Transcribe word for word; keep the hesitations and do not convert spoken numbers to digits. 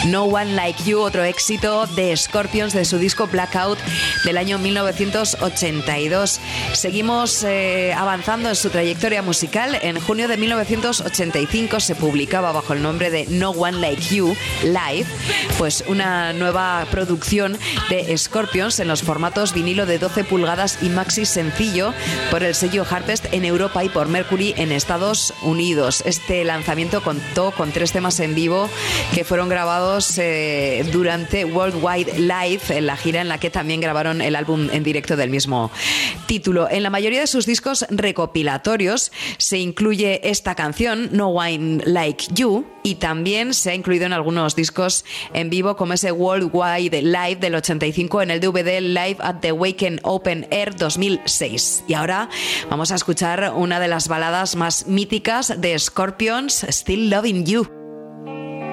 No One Like You, otro éxito de Scorpions de su disco Blackout del año mil novecientos ochenta y dos. Seguimos eh, avanzando en su trayectoria musical. En junio de mil novecientos ochenta y cinco se publicaba bajo el nombre de No One Like You Live, pues una nueva producción de Scorpions en los formatos vinilo de doce pulgadas y maxi sencillo por el sello Harvest en Europa y por Mercury en Estados Unidos. Este lanzamiento contó con tres temas en vivo que fueron grabados eh, durante Worldwide Live, en la gira en la que también grabaron el álbum en directo del mismo título. En la mayoría de sus discos recopilatorios se incluye esta canción, No One Like You, y también se ha incluido en algunos discos en vivo como ese Worldwide Live del ochenta y cinco en el D V D Live at the Wacken Open Air dos mil seis. Y ahora vamos a escuchar una de las baladas más míticas de Scorpions, Still Loving You.